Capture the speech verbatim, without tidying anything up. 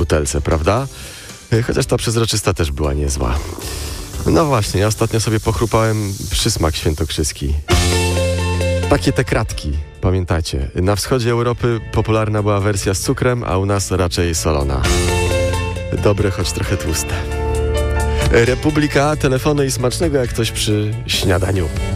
butelce, prawda? Chociaż ta przezroczysta też była niezła. No właśnie, ja ostatnio sobie pochrupałem przysmak świętokrzyski. Takie te kratki, pamiętacie? Na wschodzie Europy popularna była wersja z cukrem, a u nas raczej solona. Dobre, choć trochę tłuste. Republika, telefony i smacznego jak coś przy śniadaniu.